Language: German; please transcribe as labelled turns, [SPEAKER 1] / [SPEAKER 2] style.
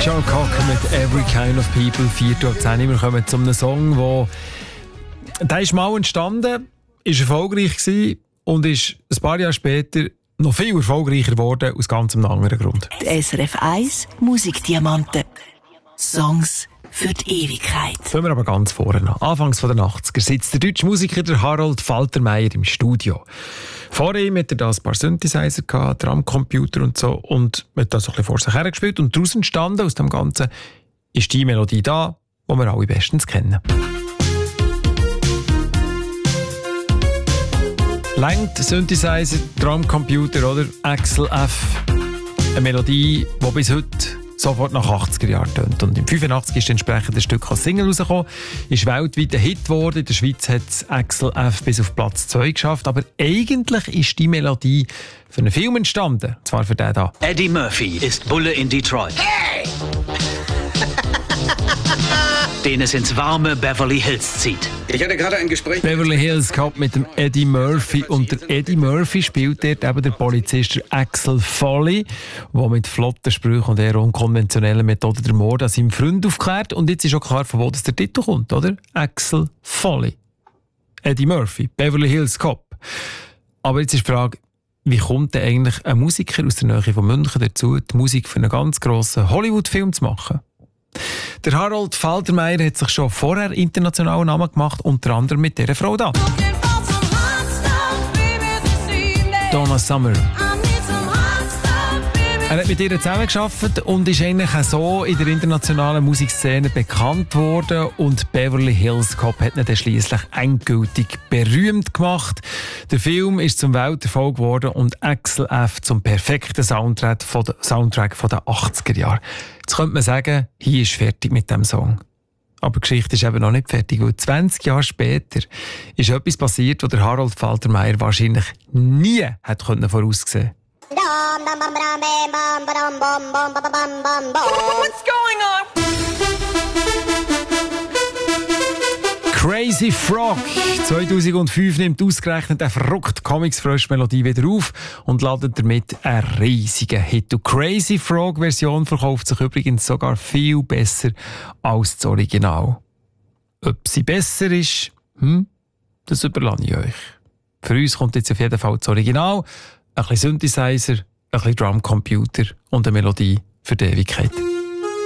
[SPEAKER 1] Joe Cocker mit «Every Kind of People», 4:10. Wir kommen zu einem Song, der ist mal entstanden, ist erfolgreich gewesen und ist ein paar Jahre später noch viel erfolgreicher geworden, aus ganz einem anderen Grund.
[SPEAKER 2] Die SRF 1 Musikdiamanten. Songs für die Ewigkeit.
[SPEAKER 1] Fangen wir aber ganz vorne an. Anfangs der 80er sitzt der deutsche Musiker der Harold Faltermeier im Studio. Vor ihm hat er da ein paar Synthesizer gehabt, Drumcomputer und so, und hat das so ein bisschen vor sich hergespielt. Und daraus entstanden, aus dem Ganzen, ist die Melodie da, die wir alle bestens kennen. Längt Synthesizer, Drumcomputer oder Axel F. Eine Melodie, die bis heute sofort nach 80er Jahren tönt. Und im 85 ist entsprechend ein Stück als Single rausgekommen, ist weltweit ein Hit geworden. In der Schweiz hat Axel F. bis auf Platz 2 geschafft. Aber eigentlich ist die Melodie für einen Film entstanden. Und zwar für den da.
[SPEAKER 3] Eddie Murphy ist Bulle in Detroit. Hey! Den es ins warme Beverly Hills zieht.
[SPEAKER 4] Ich hatte gerade ein Gespräch.
[SPEAKER 1] Beverly Hills Cop mit dem Eddie Murphy. Und der Eddie Murphy spielt dort eben der Polizist Axel Foley, der mit flotten Sprüchen und eher unkonventionellen Methoden den Mord an seinem Freund aufklärt. Und jetzt ist auch klar, von wo das der Titel kommt, oder? Axel Foley. Eddie Murphy, Beverly Hills Cop. Aber jetzt ist die Frage, wie kommt denn eigentlich ein Musiker aus der Nähe von München dazu, die Musik für einen ganz grossen Hollywood-Film zu machen? Der Harold Faltermeier hat sich schon vorher internationalen Namen gemacht, unter anderem mit dieser Frau da. Donna Summer. Er hat mit ihr zusammengearbeitet und ist eigentlich auch so in der internationalen Musikszene bekannt worden. Und Beverly Hills Cop hat ihn dann schliesslich endgültig berühmt gemacht. Der Film ist zum Welterfolg geworden und Axel F. zum perfekten Soundtrack von den 80er Jahren. Jetzt könnte man sagen, hier ist fertig mit dem Song. Aber die Geschichte ist eben noch nicht fertig, weil 20 Jahre später ist etwas passiert, was der Harold Faltermeier wahrscheinlich nie hätte voraussehen können.
[SPEAKER 5] What's going on?
[SPEAKER 1] Crazy Frog 2005 nimmt ausgerechnet eine verrückte Comics-Frösch-Melodie wieder auf und ladet damit einen riesigen Hit. Die Crazy Frog-Version verkauft sich übrigens sogar viel besser als das Original. Ob sie besser ist, das überlasse ich euch. Für uns kommt jetzt auf jeden Fall das Original, ein bisschen Synthesizer, ein bisschen Drumcomputer und eine Melodie für die Ewigkeit.